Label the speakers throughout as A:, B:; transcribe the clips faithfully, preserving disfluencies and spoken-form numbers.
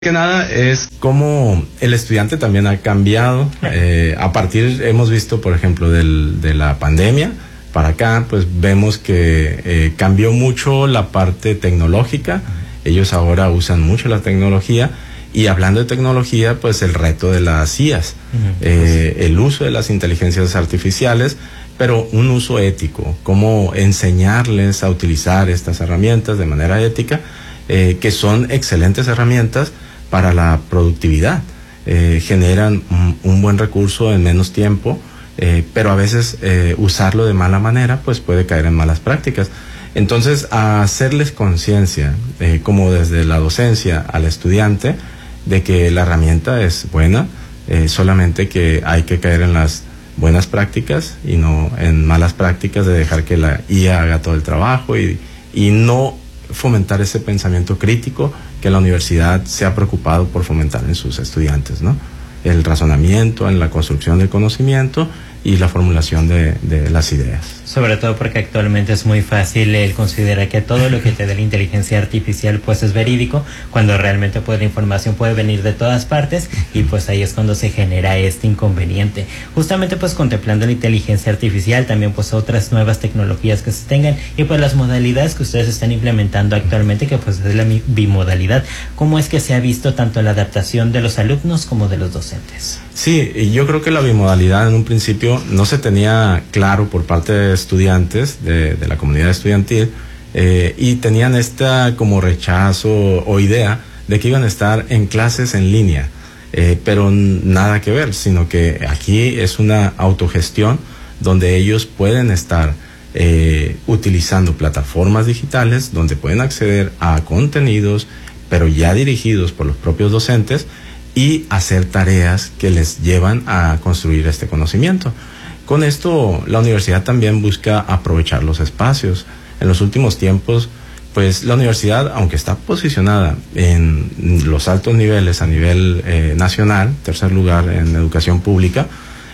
A: Que nada es cómo el estudiante también ha cambiado eh, a partir, hemos visto por ejemplo del, de la pandemia para acá, pues vemos que eh, cambió mucho la parte tecnológica. Ellos ahora usan mucho la tecnología, y hablando de tecnología, pues el reto de las I As, eh, el uso de las inteligencias artificiales, pero un uso ético, cómo enseñarles a utilizar estas herramientas de manera ética, eh, que son excelentes herramientas para la productividad. Eh, generan un, un buen recurso en menos tiempo, eh, pero a veces eh, usarlo de mala manera pues puede caer en malas prácticas. Entonces, a hacerles conciencia, eh, como desde la docencia al estudiante, de que la herramienta es buena, eh, solamente que hay que caer en las buenas prácticas y no en malas prácticas de dejar que la I A haga todo el trabajo, y, y no fomentar ese pensamiento crítico que la universidad se ha preocupado por fomentar en sus estudiantes, ¿no? El razonamiento en la construcción del conocimiento y la formulación de, de las ideas.
B: Sobre todo porque actualmente es muy fácil el considerar que todo lo que te da la inteligencia artificial pues es verídico, cuando realmente pues la información puede venir de todas partes, y pues ahí es cuando se genera este inconveniente. Justamente pues contemplando la inteligencia artificial, también pues otras nuevas tecnologías que se tengan, y pues las modalidades que ustedes están implementando actualmente, que pues es la bimodalidad. ¿Cómo es que se ha visto tanto la adaptación de los alumnos como de los docentes?
A: Sí, y yo creo que la bimodalidad en un principio no se tenía claro por parte de estudiantes de, de la comunidad estudiantil, eh, y tenían esta como rechazo o idea de que iban a estar en clases en línea, eh, pero nada que ver, sino que aquí es una autogestión donde ellos pueden estar eh, utilizando plataformas digitales donde pueden acceder a contenidos, pero ya dirigidos por los propios docentes, y hacer tareas que les llevan a construir este conocimiento. Con esto, la universidad también busca aprovechar los espacios. En los últimos tiempos, pues la universidad, aunque está posicionada en los altos niveles a nivel eh, nacional, tercer lugar en educación pública,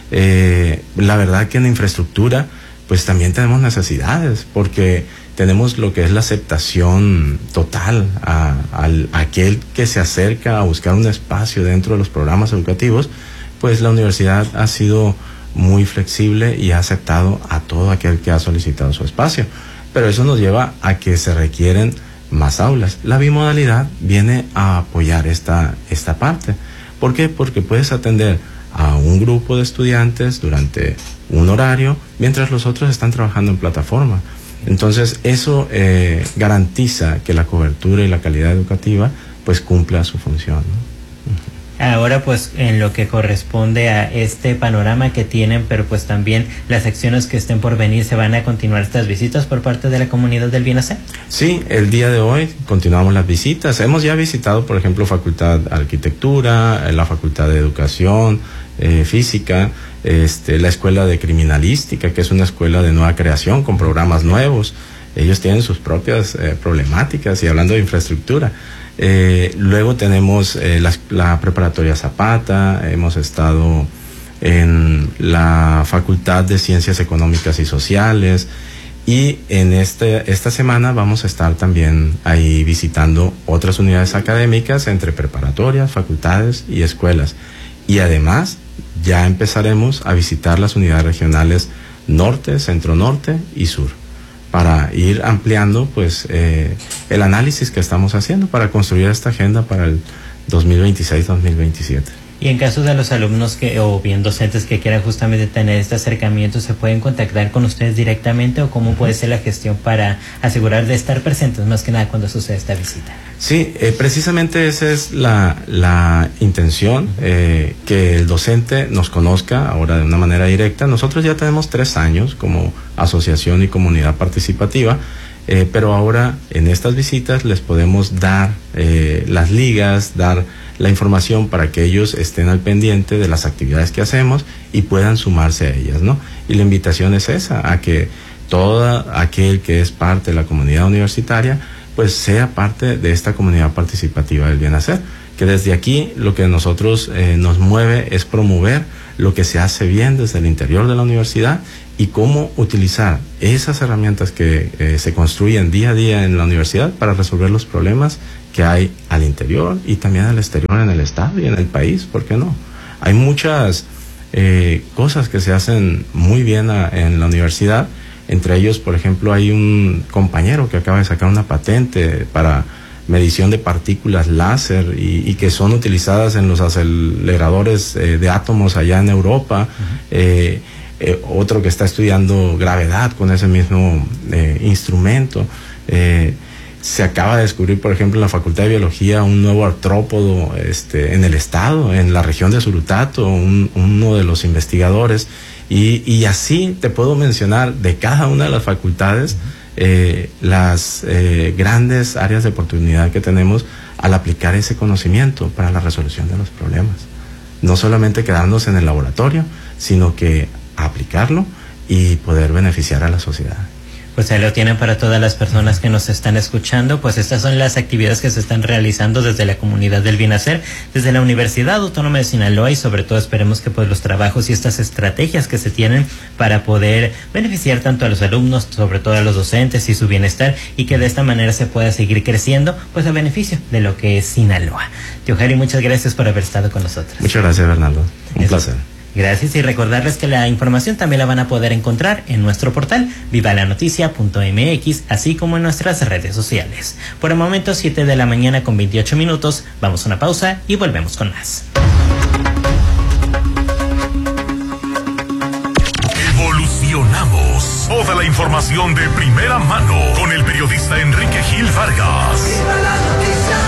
A: eh, la verdad que en infraestructura, pues también tenemos necesidades, porque tenemos lo que es la aceptación total a, a, a aquel que se acerca a buscar un espacio dentro de los programas educativos. Pues la universidad ha sido muy flexible y ha aceptado a todo aquel que ha solicitado su espacio, pero eso nos lleva a que se requieren más aulas. La bimodalidad viene a apoyar esta, esta parte. ¿Por qué? Porque puedes atender a un grupo de estudiantes durante un horario, mientras los otros están trabajando en plataforma. Entonces eso eh, garantiza que la cobertura y la calidad educativa pues cumpla su función, ¿no?
B: Ahora pues en lo que corresponde a este panorama que tienen, pero pues también las acciones que estén por venir, ¿se van a continuar estas visitas por parte de la comunidad del Bienacer?
A: Sí, el día de hoy continuamos las visitas. Hemos ya visitado, por ejemplo, Facultad de Arquitectura, la Facultad de Educación eh, Física, este, la Escuela de Criminalística, que es una escuela de nueva creación con programas nuevos. Ellos tienen sus propias eh, problemáticas, y hablando de infraestructura. Eh, luego tenemos eh, la, la preparatoria Zapata, hemos estado en la Facultad de Ciencias Económicas y Sociales, y en este, esta semana vamos a estar también ahí visitando otras unidades académicas entre preparatorias, facultades y escuelas. Y además ya empezaremos a visitar las unidades regionales norte, centro norte y sur, para ir ampliando pues eh, el análisis que estamos haciendo para construir esta agenda para el dos mil veintiséis dos mil veintisiete.
B: Y en caso de los alumnos que o bien docentes que quieran justamente tener este acercamiento, ¿se pueden contactar con ustedes directamente, o cómo puede ser la gestión para asegurar de estar presentes más que nada cuando sucede esta visita?
A: Sí, eh, precisamente esa es la, la intención, eh, que el docente nos conozca ahora de una manera directa. Nosotros ya tenemos tres años como asociación y comunidad participativa, eh, pero ahora en estas visitas les podemos dar eh, las ligas, dar la información para que ellos estén al pendiente de las actividades que hacemos y puedan sumarse a ellas, ¿no? Y la invitación es esa, a que todo aquel que es parte de la comunidad universitaria pues sea parte de esta comunidad participativa del Bienacer, que desde aquí lo que nosotros eh, nos mueve es promover lo que se hace bien desde el interior de la universidad, y cómo utilizar esas herramientas que eh, se construyen día a día en la universidad para resolver los problemas que hay al interior y también al exterior en el estado y en el país, ¿por qué no? Hay muchas eh, cosas que se hacen muy bien a, en la universidad. Entre ellos, por ejemplo, hay un compañero que acaba de sacar una patente para medición de partículas láser y, y que son utilizadas en los aceleradores eh, de átomos allá en Europa. Uh-huh. eh, eh, otro que está estudiando gravedad con ese mismo eh, instrumento. Eh, se acaba de descubrir, por ejemplo, en la Facultad de Biología un nuevo artrópodo este, en el estado, en la región de Surutato, un, uno de los investigadores. Y, y así te puedo mencionar de cada una de las facultades eh, las eh, grandes áreas de oportunidad que tenemos al aplicar ese conocimiento para la resolución de los problemas. No solamente quedarnos en el laboratorio, sino que aplicarlo y poder beneficiar a la sociedad.
B: Pues ahí lo tienen para todas las personas que nos están escuchando. Pues estas son las actividades que se están realizando desde la comunidad del Bienacer, desde la Universidad Autónoma de Sinaloa, y sobre todo esperemos que pues los trabajos y estas estrategias que se tienen para poder beneficiar tanto a los alumnos, sobre todo a los docentes y su bienestar, y que de esta manera se pueda seguir creciendo pues a beneficio de lo que es Sinaloa. Tío Jari, muchas gracias por haber estado con nosotros.
A: Muchas gracias, Bernardo. Un
B: Eso.
A: placer.
B: Gracias, y recordarles que la información también la van a poder encontrar en nuestro portal viva la noticia punto m x, así como en nuestras redes sociales. Por el momento, siete de la mañana con veintiocho minutos, vamos a una pausa y volvemos con más.
C: Evolucionamos. Toda la información de primera mano con el periodista Enrique Gil Vargas.
D: Viva la noticia.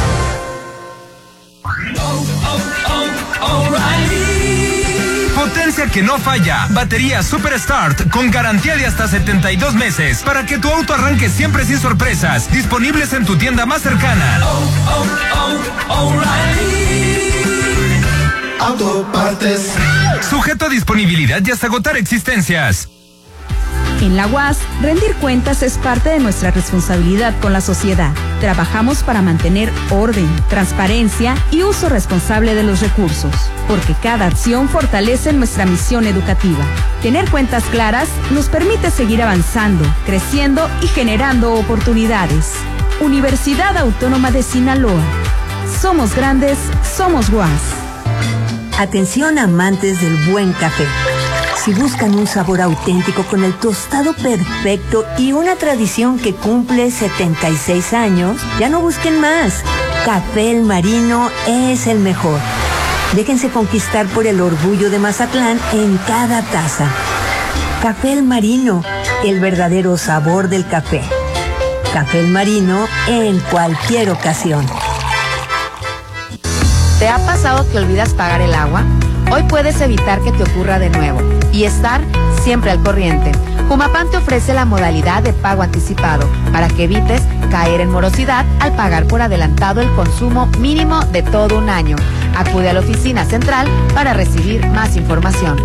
D: Oh, oh, oh, O'Reilly.
E: Potencia que no falla. Batería Super Start con garantía de hasta setenta y dos meses para que tu auto arranque siempre sin sorpresas. Disponibles en tu tienda más cercana.
D: Oh, oh, oh, O'Reilly Auto Partes.
E: Sujeto a disponibilidad y hasta agotar existencias.
F: En la U A S, rendir cuentas es parte de nuestra responsabilidad con la sociedad. Trabajamos para mantener orden, transparencia y uso responsable de los recursos, porque cada acción fortalece nuestra misión educativa. Tener cuentas claras nos permite seguir avanzando, creciendo y generando oportunidades. Universidad Autónoma de Sinaloa. Somos grandes, somos U A S.
G: Atención amantes del buen café. Si buscan un sabor auténtico con el tostado perfecto y una tradición que cumple setenta y seis años, ya no busquen más. Café El Marino es el mejor. Déjense conquistar por el orgullo de Mazatlán en cada taza. Café El Marino, el verdadero sabor del café. Café El Marino en cualquier ocasión.
H: ¿Te ha pasado que olvidas pagar el agua? Hoy puedes evitar que te ocurra de nuevo y estar siempre al corriente. Jumapam te ofrece la modalidad de pago anticipado para que evites caer en morosidad al pagar por adelantado el consumo mínimo de todo un año. Acude a la oficina central para recibir más información.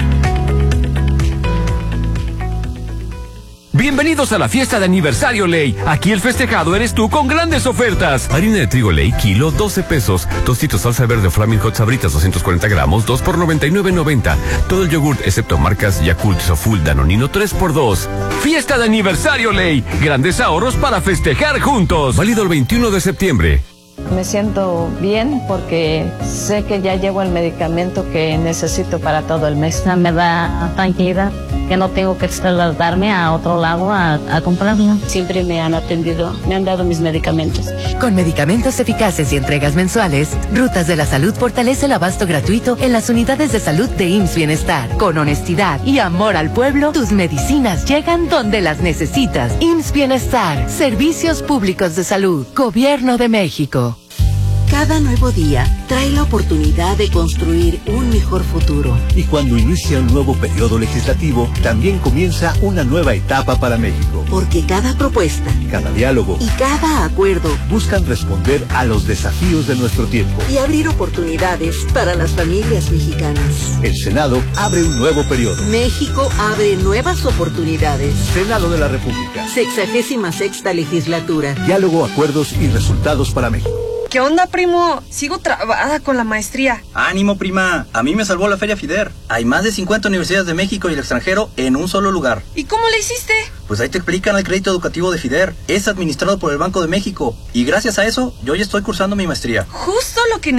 I: Bienvenidos a la fiesta de aniversario Ley. Aquí el festejado eres tú con grandes ofertas. Harina de trigo Ley, kilo, doce pesos. Tostitos salsa verde Flaming Hot Sabritas, doscientos cuarenta gramos, dos por noventa y nueve noventa. Todo el yogurt, excepto marcas Yakult, Soful, Danonino, tres por dos. Fiesta de aniversario Ley. Grandes ahorros para festejar juntos. Válido el veintiuno de septiembre.
J: Me siento bien porque sé que ya llevo el medicamento que necesito para todo el mes.
K: Me da tranquilidad que no tengo que trasladarme a otro lado a, a comprarlo.
J: Siempre me han atendido, me han dado mis medicamentos.
L: Con medicamentos eficaces y entregas mensuales, Rutas de la Salud fortalece el abasto gratuito en las unidades de salud de I M S S Bienestar. Con honestidad y amor al pueblo, tus medicinas llegan donde las necesitas. I M S S Bienestar, Servicios Públicos de Salud, Gobierno de México.
M: Cada nuevo día trae la oportunidad de construir un mejor futuro.
N: Y cuando inicia un nuevo periodo legislativo, también comienza una nueva etapa para México.
M: Porque cada propuesta,
N: cada diálogo
M: y cada acuerdo
N: buscan responder a los desafíos de nuestro tiempo
M: y abrir oportunidades para las familias mexicanas.
N: El Senado abre un nuevo periodo.
M: México abre nuevas oportunidades.
N: Senado de la República.
M: Sexagésima sexta legislatura.
N: Diálogo, acuerdos y resultados para México.
O: ¿Qué onda, primo? Sigo trabada con la maestría.
P: Ánimo, prima. A mí me salvó la Feria FIDER. Hay más de cincuenta universidades de México y el extranjero en un solo lugar.
O: ¿Y cómo le hiciste?
P: Pues ahí te explican el crédito educativo de FIDER. Es administrado por el Banco de México. Y gracias a eso, yo ya estoy cursando mi maestría.
O: Justo lo que